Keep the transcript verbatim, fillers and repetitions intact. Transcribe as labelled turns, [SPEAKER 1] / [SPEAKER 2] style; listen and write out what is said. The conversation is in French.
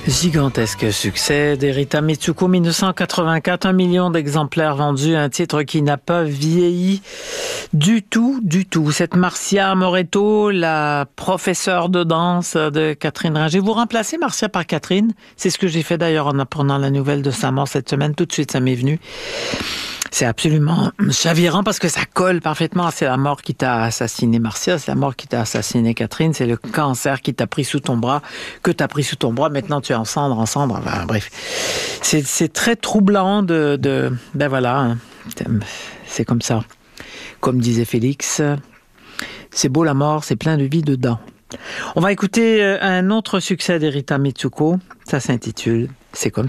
[SPEAKER 1] Gigantesque succès d'Erita Mitsuko, dix-neuf cent quatre-vingt-quatre, un million d'exemplaires vendus, un titre qui n'a pas vieilli du tout, du tout. Cette Marcia Moretto, la professeure de danse de Catherine Ringer. Vous remplacez Marcia par Catherine? C'est ce que j'ai fait d'ailleurs en apprenant la nouvelle de sa mort cette semaine. Tout de suite, ça m'est venu. C'est absolument chavirant parce que ça colle parfaitement. C'est la mort qui t'a assassiné Marcia, c'est la mort qui t'a assassiné Catherine, c'est le cancer qui t'a pris sous ton bras, que t'as pris sous ton bras. Maintenant, tu es en cendre, en cendre. Enfin, bref, c'est, c'est très troublant de, de, ben voilà, c'est comme ça. Comme disait Félix, c'est beau la mort, c'est plein de vie dedans. On va écouter un autre succès d'Erita Mitsuko. Ça s'intitule « C'est comme ça ».